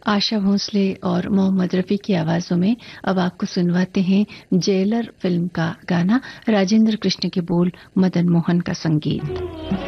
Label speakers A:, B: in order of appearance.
A: आशा भोसले और मोहम्मद रफी की आवाजों में अब आपको सुनवाते हैं जेलर फिल्म का गाना, राजेंद्र कृष्ण के बोल, मदन मोहन का संगीत।